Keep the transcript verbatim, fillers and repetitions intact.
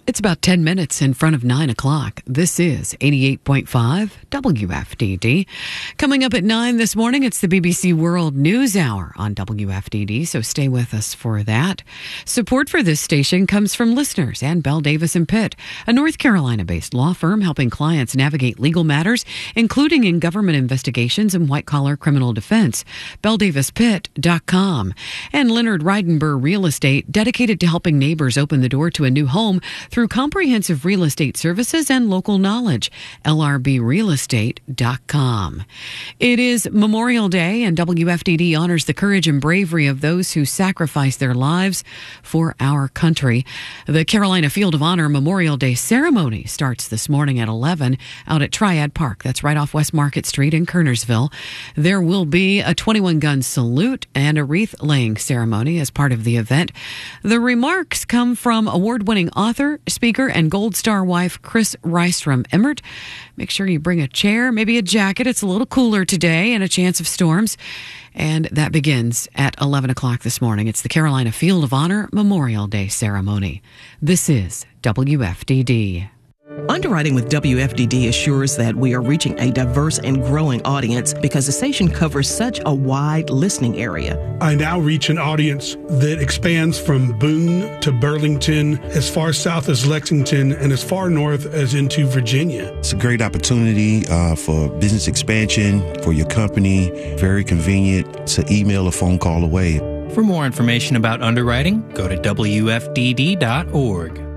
It's about ten minutes in front of nine o'clock. This is eighty-eight point five W F D D. Coming up at nine this morning, it's the B B C World News Hour on W F D D, so stay with us for that. Support for this station comes from listeners and Bell Davis and Pitt, a North Carolina-based law firm helping clients navigate legal matters, including in government investigations and white-collar criminal defense. bell davis pitt dot com. And Leonard Reidenberg Real Estate, dedicated to helping neighbors open the door to a new home through comprehensive real estate services and local knowledge. L R B real estate dot com. It is Memorial Day, and W F D D honors the courage and bravery of those who sacrifice their lives for our country. The Carolina Field of Honor Memorial Day ceremony starts this morning at eleven out at Triad Park. That's right off West Market Street in Kernersville. There will be a twenty-one gun salute and a wreath-laying ceremony as part of the event. The remarks come from award-winning author, speaker, and Gold Star wife Chris Rystrom Emmert. Make sure you bring a chair, maybe a jacket. It's a little cooler today and a chance of storms. And that begins at eleven o'clock this morning. It's the Carolina Field of Honor Memorial Day ceremony. This is W F D D. Underwriting with W F D D assures that we are reaching a diverse and growing audience because the station covers such a wide listening area. I now reach an audience that expands from Boone to Burlington, as far south as Lexington, and as far north as into Virginia. It's a great opportunity uh, for business expansion for your company. Very convenient. It's an email or phone call away. For more information about underwriting, go to W F D D dot org.